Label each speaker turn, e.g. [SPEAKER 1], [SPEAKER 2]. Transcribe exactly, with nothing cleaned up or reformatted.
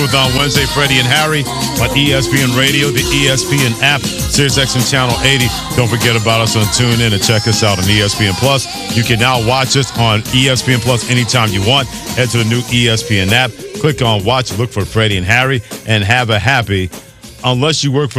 [SPEAKER 1] with on Wednesday, Freddie and Harry on E S P N Radio, the E S P N app, SiriusXM Channel eighty. Don't forget about us on TuneIn and check us out on E S P N Plus. You can now watch us on E S P N Plus anytime you want. Head to the new E S P N app. Click on Watch. Look for Freddie and Harry, and have a happy, unless you work for